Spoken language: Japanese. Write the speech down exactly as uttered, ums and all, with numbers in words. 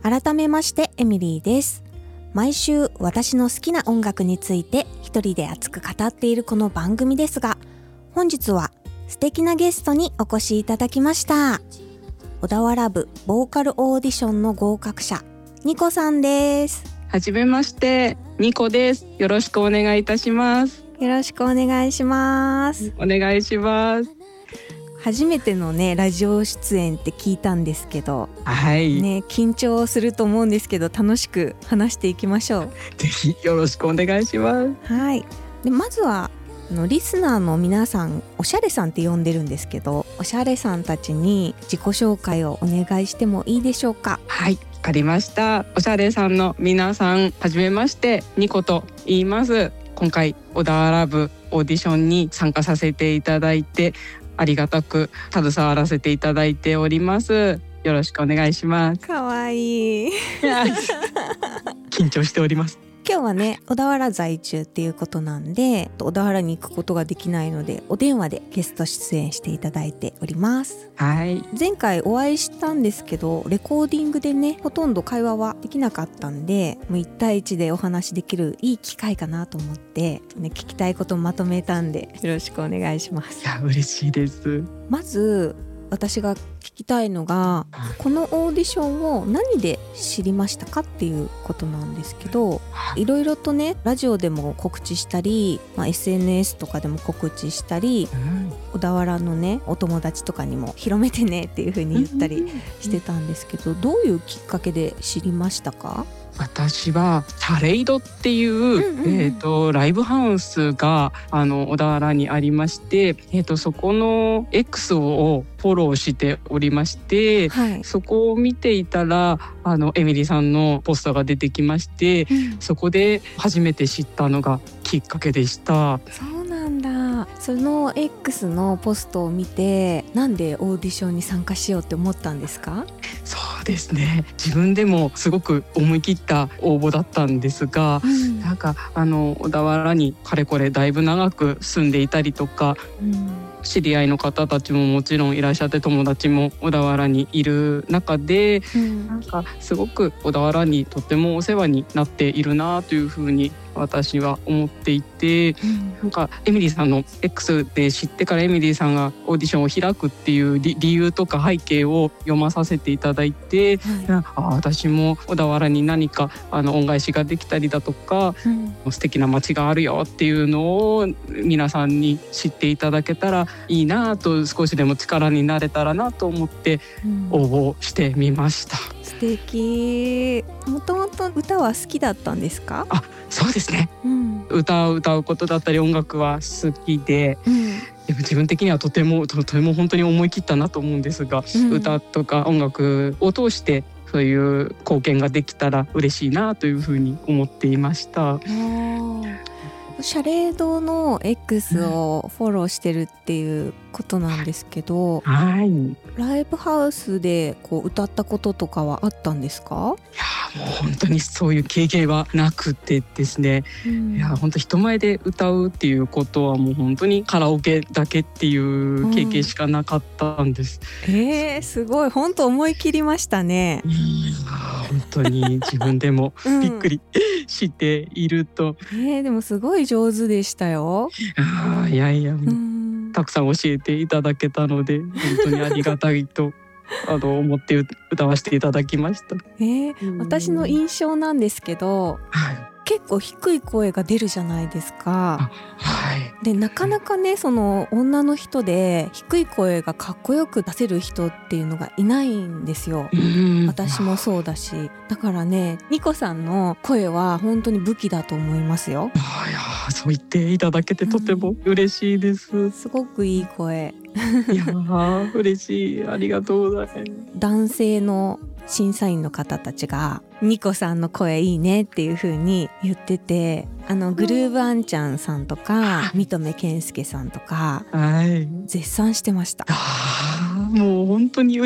改めましてエミリーです。毎週私の好きな音楽について一人で熱く語っているこの番組ですが、本日は素敵なゲストにお越しいただきました。小田原部ボーカルオーディションの合格者ニコさんです。 はじめまして、ニコです。よろしくお願いいたします。 よろしくお願いします。 お願いします。 初めてのねラジオ出演って聞いたんですけど、 はいね、緊張すると思うんですけど楽しく話していきましょう。 ぜひよろしくお願いします。 はい。でまずはあのリスナーの皆さん、おしゃれさんって呼んでるんですけど、おしゃれさんたちに自己紹介をお願いしてもいいでしょうか。 はい、わかりました。おしゃれさんの皆さん、はじめまして、ニコと言います。今回小田原部オーディションに参加させていただいて、ありがたく携わらせていただいております。よろしくお願いします。 かわいい緊張しております。 今日はね小田原在住っていうことなんで、小田原に行くことができないのでお電話でゲスト出演していただいております。 はい。 前回お会いしたんですけど、レコーディングでねほとんど会話はできなかったんで、もういち対いちでお話できるいい機会かなと思って、ね、聞きたいことをまとめたんでよろしくお願いします。 いや嬉しいです。 まず私が聞きたいのが、このオーディションを何で知りましたかっていうことなんですけど、いろいろとねラジオでも告知したり、まあ、エスエヌエス とかでも告知したり、うん、小田原のねお友達とかにも広めてねっていう風に言ったりしてたんですけど、どういうきっかけで知りましたか？ 私はシャレイドっていう、うんうんうん、えーと、ライブハウスがあの小田原にありまして、えーと、そこの X をフォローしておりまして、はい、そこを見ていたらあのエミリーさんのポスターが出てきまして、うん、そこで初めて知ったのがきっかけでした。 そうなんだ。その X のポストを見て、なんでオーディションに参加しようって思ったんですか？ そうですね、自分でもすごく思い切った応募だったんですが、うん、なんかあの小田原にかれこれだいぶ長く住んでいたりとか、うん、知り合いの方たちももちろんいらっしゃって、友達も小田原にいる中で、うん、なんかすごく小田原にとてもお世話になっているなというふうに私は思っていて、うん、なんかエミリーさんの X で知ってからエミリーさんがオーディションを開くっていう理由とか背景を読まさせていただいて、はい、あ私も小田原に何かあの恩返しができたりだとか、うん、素敵な街があるよっていうのを皆さんに知っていただけたらいいなと、少しでも力になれたらなと思って応募してみました。 うん、素敵。もともと歌は好きだったんですか？ あ、そうですね、うん、歌を歌うことだったり音楽は好きで、うん、でも自分的にはとてもとても本当に思い切ったなと思うんですが、うん、歌とか音楽を通してそういう貢献ができたら嬉しいなというふうに思っていました。 シャレードの X をフォローしてるっていうことなんですけど、 はい、 ライブハウスでこう歌ったこととかはあったんですか？ いやもう本当にそういう経験はなくてですね、うん、いや本当人前で歌うっていうことはもう本当にカラオケだけっていう経験しかなかったんです、 うん、えー、すごい本当思い切りましたね。 いや本当に自分でもびっくりしていると、 うん、えー、でもすごい上手でしたよ。 あいやいや、うん、たくさん教えていただけたので本当にありがたいとあの思って歌わせていただきました。 えー、私の印象なんですけど、はい、結構低い声が出るじゃないですか。 はい、 でなかなかねその女の人で低い声がかっこよく出せる人っていうのがいないんですよ。私もそうだし、だからねニコさんの声は本当に武器だと思いますよ。 あいやそう言っていただけてとても嬉しいです、うん、 すごくいい声いや嬉しい、ありがとうございます。 男性の審査員の方たちがニコさんの声いいねっていう風に言ってて、あのグルーブアンちゃんさんとか三留健介さんとか、はい、絶賛してました。 あもう本当に